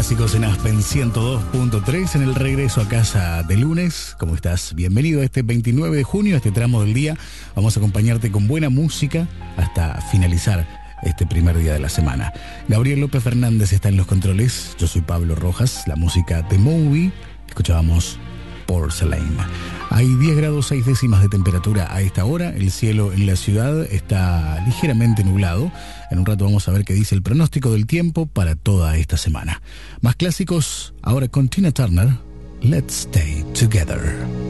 Clásicos en Aspen 102.3 en el regreso a casa de lunes. ¿Cómo estás? Bienvenido a este 29 de junio, a este tramo del día. Vamos a acompañarte con buena música hasta finalizar este primer día de la semana. Gabriel López Fernández está en los controles. Yo soy Pablo Rojas. La música de Movie. Escuchábamos Porcelain. Hay 10 grados 6 décimas de temperatura a esta hora. El cielo en la ciudad está ligeramente nublado. En un rato vamos a ver qué dice el pronóstico del tiempo para toda esta semana. Más clásicos ahora con Tina Turner. Let's Stay Together.